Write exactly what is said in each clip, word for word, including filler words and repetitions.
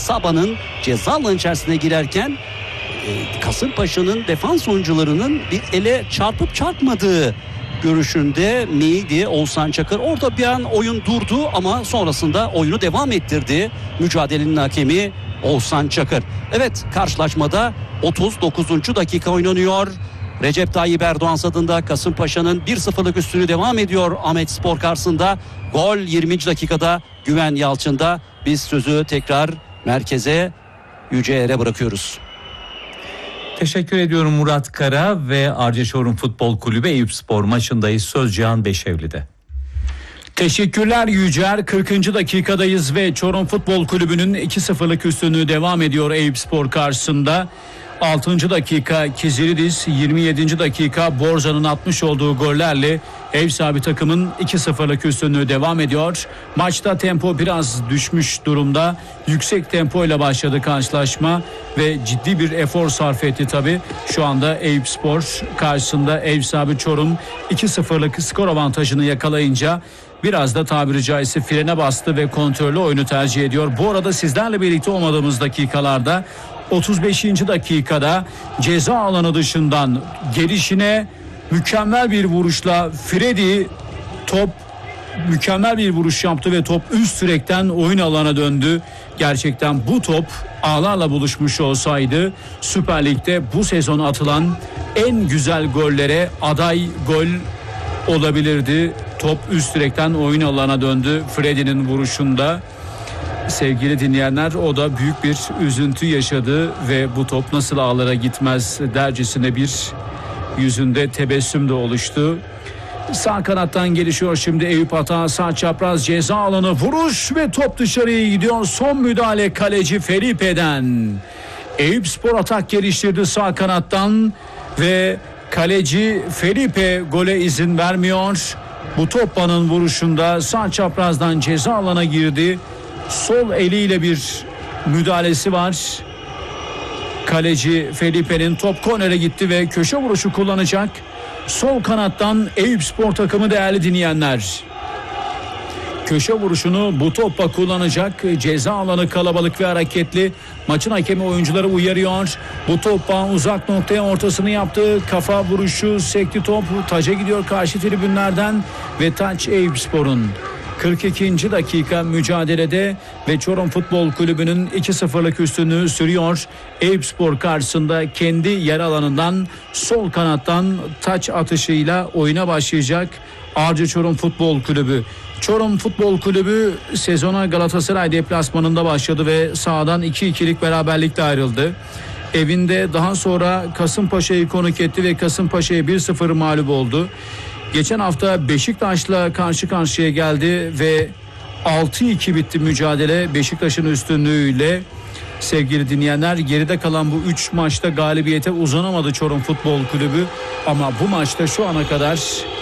Sabah'ın ceza alanı içerisine girerken e, Kasımpaşa'nın defans oyuncularının bir ele çarpıp çarpmadığı görüşünde miydi Oğuzhan Çakır? Orada bir an oyun durdu ama sonrasında oyunu devam ettirdi mücadelenin hakemi Oğuzhan Çakır. Evet, karşılaşmada otuz dokuzuncu dakika oynanıyor. Recep Tayyip Erdoğan stadında Kasımpaşa'nın bir sıfırlık üstünlüğü devam ediyor Ahmetspor karşısında. Gol yirminci dakikada Güven Yalçın'da. Biz sözü tekrar merkeze, Yüce Er'e bırakıyoruz. Teşekkür ediyorum Murat Kara ve Arca Çorum Futbol Kulübü Eyüpspor maçındayız. Söz Cihan Beşevli'de. Teşekkürler Yücer. kırkıncı dakikadayız ve Çorum Futbol Kulübü'nün iki sıfırlık üstünlüğü devam ediyor Eyüpspor karşısında. altıncı dakika Kiziridis, yirmi yedinci dakika Borza'nın atmış olduğu gollerle ev sahibi takımın iki sıfırlık üstünlüğü devam ediyor. Maçta tempo biraz düşmüş durumda. Yüksek tempoyla başladı karşılaşma ve ciddi bir efor sarf etti tabii. Şu anda Eyüpspor karşısında ev sahibi Çorum iki sıfırlık skor avantajını yakalayınca biraz da tabiri caizse frene bastı ve kontrollü oyunu tercih ediyor. Bu arada sizlerle birlikte olmadığımız dakikalarda otuz beşinci dakikada ceza alanı dışından gelişine mükemmel bir vuruşla Freddy top mükemmel bir vuruş yaptı ve top üst direkten oyun alana döndü. Gerçekten bu top ağlarla buluşmuş olsaydı Süper Lig'de bu sezon atılan en güzel gollere aday gol olabilirdi. Top üst direkten oyun alana döndü Freddy'nin vuruşunda. Sevgili dinleyenler, o da büyük bir üzüntü yaşadı ve bu top nasıl ağlara gitmez dercesine bir yüzünde tebessüm de oluştu. Sağ kanattan gelişiyor şimdi Eyüp Ata, sağ çapraz ceza alanı vuruş ve top dışarıya gidiyor. Son müdahale kaleci Felipe'den. Eyüpspor atak geliştirdi sağ kanattan ve kaleci Felipe gole izin vermiyor. Bu Toppa'nın vuruşunda sağ çaprazdan ceza alana girdi. Sol eliyle bir müdahalesi var. Kaleci Felipe'nin top kornere gitti ve köşe vuruşu kullanacak. Sol kanattan Eyüpspor takımı değerli dinleyenler. Köşe vuruşunu bu topla kullanacak. Ceza alanı kalabalık ve hareketli. Maçın hakemi oyuncuları uyarıyor. Bu topla uzak noktaya ortasını yaptı. Kafa vuruşu, sekti top. Taca gidiyor karşı tribünlerden ve taç Eyüpspor'un. kırk ikinci dakika mücadelede ve Çorum Futbol Kulübü'nün iki sıfırlık üstünlüğü sürüyor. Eyüpspor karşısında kendi yer alanından sol kanattan taç atışıyla oyuna başlayacak Arca Çorum Futbol Kulübü. Çorum Futbol Kulübü sezona Galatasaray deplasmanında başladı ve sahadan iki ikilik beraberlikle ayrıldı. Evinde daha sonra Kasımpaşa'yı konuk etti ve Kasımpaşa'ya bir sıfır mağlup oldu. Geçen hafta Beşiktaş'la karşı karşıya geldi ve altı iki bitti mücadele Beşiktaş'ın üstünlüğüyle. Sevgili dinleyenler, geride kalan bu üç maçta galibiyete uzanamadı Çorum Futbol Kulübü. Ama bu maçta şu ana kadar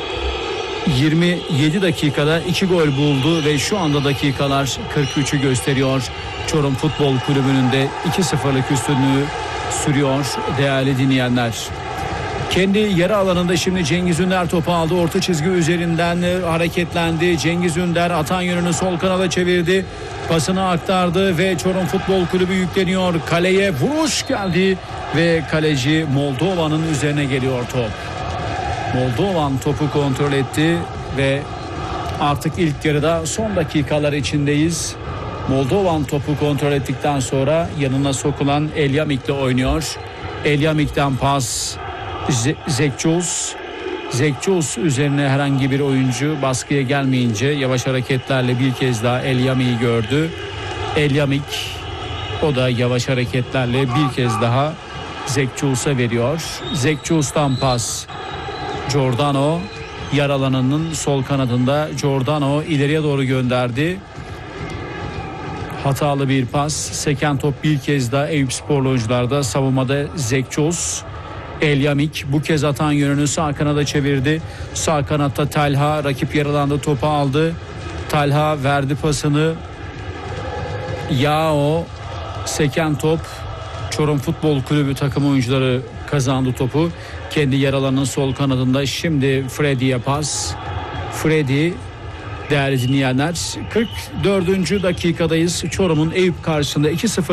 yirmi yedi dakikada iki gol buldu ve şu anda dakikalar kırk üçü gösteriyor. Çorum Futbol Kulübü'nün de iki sıfırlık üstünlüğü sürüyor değerli dinleyenler. Kendi yarı alanında şimdi Cengiz Ünder topu aldı. Orta çizgi üzerinden hareketlendi. Cengiz Ünder atan yönünü sol kanada çevirdi. Pasını aktardı ve Çorum Futbol Kulübü yükleniyor. Kaleye vuruş geldi ve kaleci Moldova'nın üzerine geliyor top. Moldovan topu kontrol etti ve artık ilk yarıda son dakikalar içindeyiz. Moldovan topu kontrol ettikten sonra yanına sokulan Elyamik'le oynuyor. Elyamik'ten pas Zekçuz. Zekçuz üzerine herhangi bir oyuncu baskıya gelmeyince yavaş hareketlerle bir kez daha Elyamik'i gördü. Elyamik o da yavaş hareketlerle bir kez daha Zekçuz'a veriyor. Zekçuz'dan pas Giordano, yer alanının sol kanadında Giordano ileriye doğru gönderdi. Hatalı bir pas. Seken top bir kez daha Eyüpsporlu oyuncularda, savunmada Zekçuz. Elyamik bu kez atan yönünü sağ kanada çevirdi. Sağ kanatta Talha rakip yer alanda topu aldı. Talha verdi pasını. Yao, seken top. Çorum Futbol Kulübü takım oyuncuları kazandı topu. Kendi yer alanının sol kanadında şimdi Freddy'ye pas. Freddy, değerli dinleyenler, kırk dördüncü dakikadayız. Çorum'un Eyüp karşısında iki sıfır